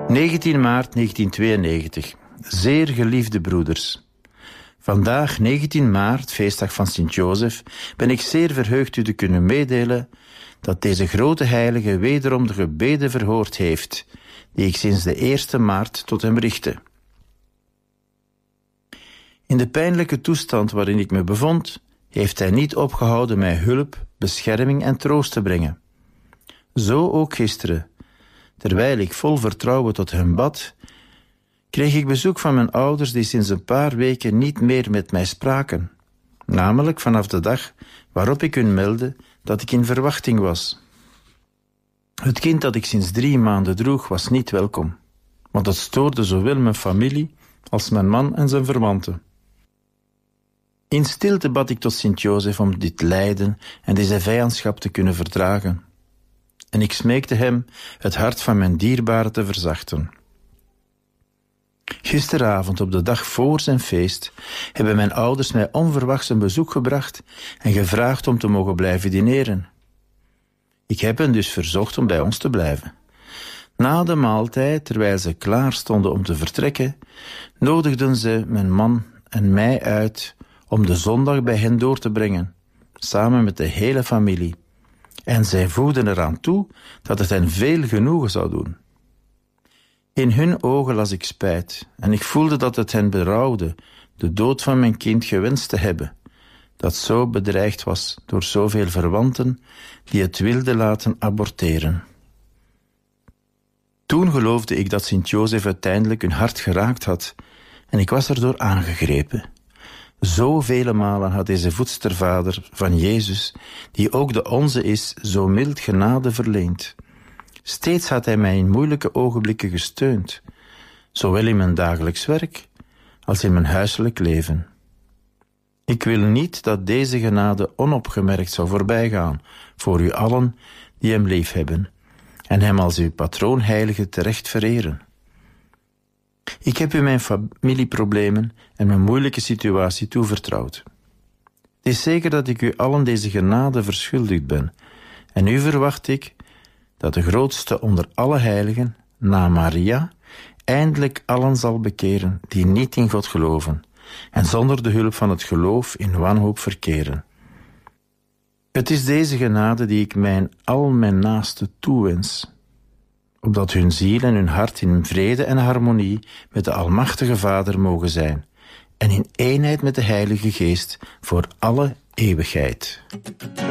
19 maart 1992. Zeer geliefde broeders. Vandaag, 19 maart, feestdag van Sint-Jozef, ben ik zeer verheugd u te kunnen meedelen dat deze grote heilige wederom de gebeden verhoord heeft, die ik sinds de 1 maart tot hem richtte. In de pijnlijke toestand waarin ik me bevond, heeft hij niet opgehouden mij hulp, bescherming en troost te brengen. Zo ook gisteren. Terwijl ik vol vertrouwen tot hem bad, kreeg ik bezoek van mijn ouders die sinds een paar weken niet meer met mij spraken. Namelijk vanaf de dag waarop ik hun meldde dat ik in verwachting was. Het kind dat ik sinds 3 maanden droeg was niet welkom, want het stoorde zowel mijn familie als mijn man en zijn verwanten. In stilte bad ik tot Sint-Jozef om dit lijden en deze vijandschap te kunnen verdragen. En ik smeekte hem het hart van mijn dierbare te verzachten. Gisteravond, op de dag voor zijn feest, hebben mijn ouders mij onverwachts een bezoek gebracht en gevraagd om te mogen blijven dineren. Ik heb hen dus verzocht om bij ons te blijven. Na de maaltijd, terwijl ze klaar stonden om te vertrekken, nodigden ze mijn man en mij uit om de zondag bij hen door te brengen, samen met de hele familie. En zij voegden eraan toe dat het hen veel genoegen zou doen. In hun ogen las ik spijt en ik voelde dat het hen berouwde de dood van mijn kind gewenst te hebben, dat zo bedreigd was door zoveel verwanten die het wilden laten aborteren. Toen geloofde ik dat Sint-Jozef uiteindelijk hun hart geraakt had en ik was erdoor aangegrepen. Zoveel malen had deze voedstervader van Jezus, die ook de onze is, zo mild genade verleend. Steeds had hij mij in moeilijke ogenblikken gesteund, zowel in mijn dagelijks werk als in mijn huiselijk leven. Ik wil niet dat deze genade onopgemerkt zou voorbijgaan voor u allen die hem liefhebben en hem als uw patroonheilige terecht vereren. Ik heb u mijn familieproblemen en mijn moeilijke situatie toevertrouwd. Het is zeker dat ik u allen deze genade verschuldigd ben, en nu verwacht ik dat de grootste onder alle heiligen, na Maria, eindelijk allen zal bekeren die niet in God geloven en zonder de hulp van het geloof in wanhoop verkeren. Het is deze genade die ik al mijn naasten toewens, opdat hun ziel en hun hart in vrede en harmonie met de Almachtige Vader mogen zijn en in eenheid met de Heilige Geest voor alle eeuwigheid.